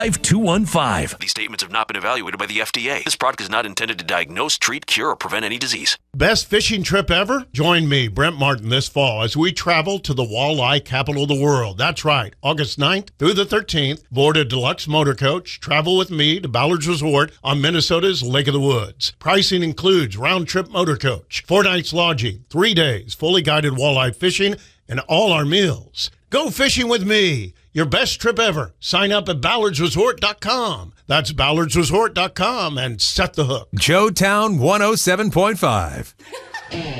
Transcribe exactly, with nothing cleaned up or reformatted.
two one five. These statements have not been evaluated by the F D A. This product is not intended to diagnose, treat, cure, or prevent any disease. Best fishing trip ever? Join me, Brent Martin, this fall as we travel to the walleye capital of the world. That's right, August ninth through the thirteenth. Board a deluxe motor coach. Travel with me to Ballard's Resort on Minnesota's Lake of the Woods. Pricing includes round-trip motor coach, four nights lodging, three days, fully guided walleye fishing, and all our meals. Go fishing with me. Your best trip ever. Sign up at ballards resort dot com. That's ballards resort dot com and set the hook. Joe Town one oh seven point five.